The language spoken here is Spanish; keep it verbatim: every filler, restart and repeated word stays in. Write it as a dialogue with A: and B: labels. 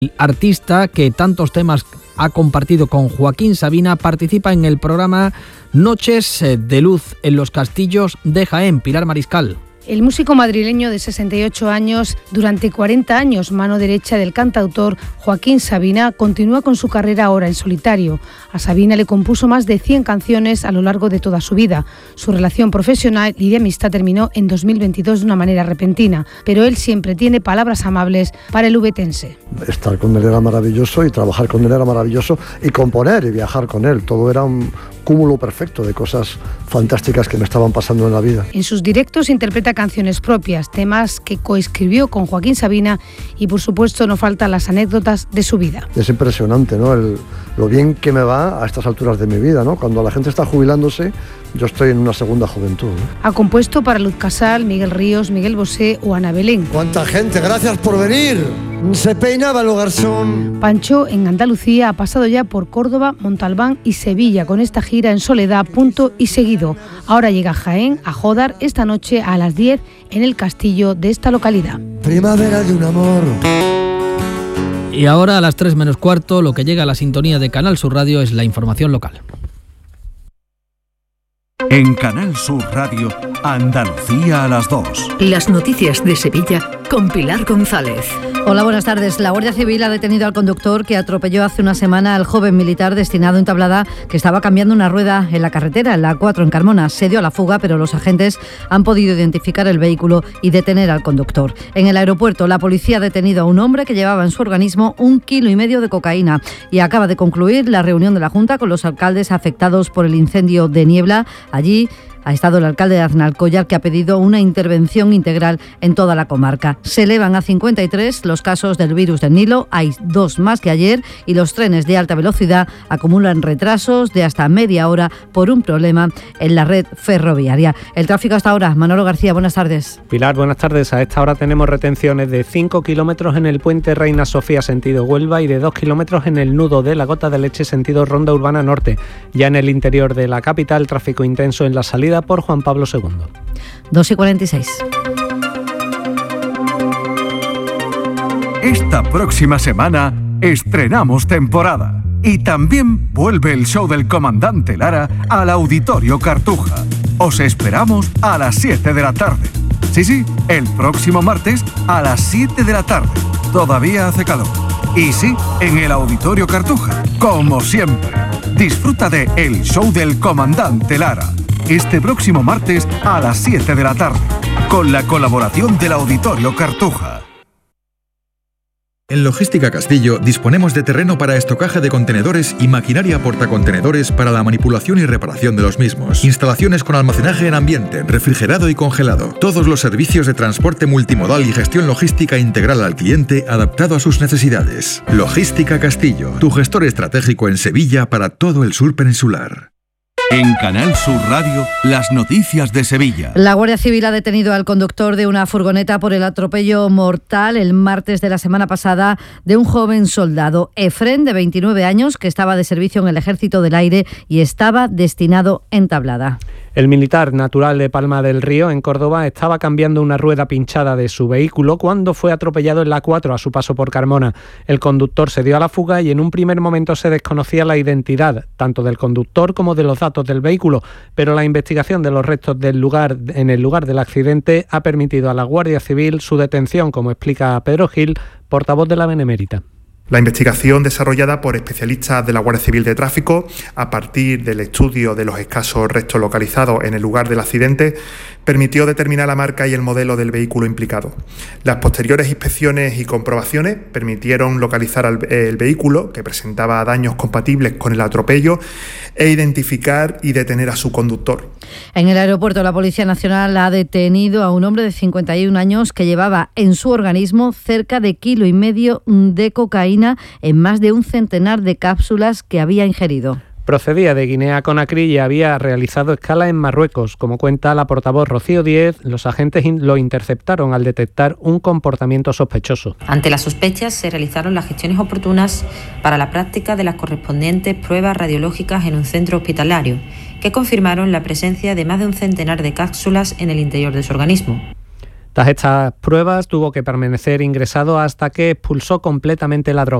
A: El artista, que tantos temas ha compartido con Joaquín Sabina, participa en el programa Noches de Luz en los Castillos de Jaén. Pilar Mariscal.
B: El músico madrileño de sesenta y ocho años, durante cuarenta años mano derecha del cantautor Joaquín Sabina, continúa con su carrera ahora en solitario. A Sabina le compuso más de cien canciones a lo largo de toda su vida. Su relación profesional y de amistad terminó en dos mil veintidós de una manera repentina, pero él siempre tiene palabras amables para el ubetense.
C: Estar con él era maravilloso y trabajar con él era maravilloso y componer y viajar con él. Todo era un cúmulo perfecto de cosas fantásticas que me estaban pasando en la vida.
B: En sus directos interpreta canciones propias, temas que coescribió con Joaquín Sabina y por supuesto no faltan las anécdotas de su vida.
C: Es impresionante, ¿no? El, lo bien que me va a estas alturas de mi vida, ¿no? Cuando la gente está jubilándose, yo estoy en una segunda juventud, ¿no?
B: Ha compuesto para Luz Casal, Miguel Ríos, Miguel Bosé o Ana Belén.
C: ¡Cuánta gente! ¡Gracias por venir! Se peinaba el garzón.
B: Pancho en Andalucía ha pasado ya por Córdoba, Montalbán y Sevilla con esta gira en Soledad, punto y seguido. Ahora llega a Jaén, a Jódar, esta noche a las diez en el castillo de esta localidad.
C: Primavera de un amor.
A: Y ahora a las tres menos cuarto, lo que llega a la sintonía de Canal Sur Radio es la información local.
D: En Canal Sur Radio, Andalucía a las dos.
E: Las noticias de Sevilla con Pilar González.
F: Hola, buenas tardes. La Guardia Civil ha detenido al conductor que atropelló hace una semana al joven militar destinado en Tablada que estaba cambiando una rueda en la carretera, en la A cuatro en Carmona. Se dio a la fuga, pero los agentes han podido identificar el vehículo y detener al conductor. En el aeropuerto, la policía ha detenido a un hombre que llevaba en su organismo un kilo y medio de cocaína y acaba de concluir la reunión de la Junta con los alcaldes afectados por el incendio de Niebla. Allí ha estado el alcalde de Aznalcóllar, que ha pedido una intervención integral en toda la comarca. Se elevan a cincuenta y tres los casos del virus del Nilo, hay dos más que ayer y los trenes de alta velocidad acumulan retrasos de hasta media hora por un problema en la red ferroviaria. El tráfico hasta ahora. Manolo García, buenas tardes.
G: Pilar, buenas tardes. A esta hora tenemos retenciones de cinco kilómetros en el puente Reina Sofía sentido Huelva y de dos kilómetros en el nudo de la Gota de Leche sentido Ronda Urbana Norte. Ya en el interior de la capital, tráfico intenso en la salida por Juan Pablo segundo.
F: dos y cuarenta y seis.
D: Esta próxima semana estrenamos temporada y también vuelve el show del comandante Lara al Auditorio Cartuja. Os esperamos a las siete de la tarde. Sí, sí, el próximo martes a las siete de la tarde. Todavía hace calor. Y sí, en el Auditorio Cartuja, como siempre. Disfruta de El Show del Comandante Lara este próximo martes a las siete de la tarde, con la colaboración del Auditorio Cartuja.
H: En Logística Castillo disponemos de terreno para estocaje de contenedores y maquinaria portacontenedores para la manipulación y reparación de los mismos. Instalaciones con almacenaje en ambiente, refrigerado y congelado. Todos los servicios de transporte multimodal y gestión logística integral al cliente adaptado a sus necesidades. Logística Castillo, tu gestor estratégico en Sevilla para todo el sur peninsular.
D: En Canal Sur Radio, las noticias de Sevilla.
F: La Guardia Civil ha detenido al conductor de una furgoneta por el atropello mortal el martes de la semana pasada de un joven soldado, Efrén, de veintinueve años, que estaba de servicio en el Ejército del Aire y estaba destinado en Tablada.
G: El militar natural de Palma del Río, en Córdoba, estaba cambiando una rueda pinchada de su vehículo cuando fue atropellado en la A cuatro a su paso por Carmona. El conductor se dio a la fuga y en un primer momento se desconocía la identidad, tanto del conductor como de los datos del vehículo, pero la investigación de los restos del lugar, en el lugar del accidente ha permitido a la Guardia Civil su detención, como explica Pedro Gil, portavoz de la Benemérita.
I: La investigación desarrollada por especialistas de la Guardia Civil de Tráfico, a partir del estudio de los escasos restos localizados en el lugar del accidente, permitió determinar la marca y el modelo del vehículo implicado. Las posteriores inspecciones y comprobaciones permitieron localizar el vehículo, que presentaba daños compatibles con el atropello, e identificar y detener a su conductor.
F: En el aeropuerto, la Policía Nacional ha detenido a un hombre de cincuenta y un años que llevaba en su organismo cerca de kilo y medio de cocaína en más de un centenar de cápsulas que había ingerido.
G: Procedía de Guinea-Conakry y había realizado escala en Marruecos. Como cuenta la portavoz Rocío Díez, los agentes lo interceptaron al detectar un comportamiento sospechoso.
J: Ante las sospechas se realizaron las gestiones oportunas para la práctica de las correspondientes pruebas radiológicas en un centro hospitalario, que confirmaron la presencia de más de un centenar de cápsulas en el interior de su organismo.
G: Tras estas pruebas tuvo que permanecer ingresado hasta que expulsó completamente la droga.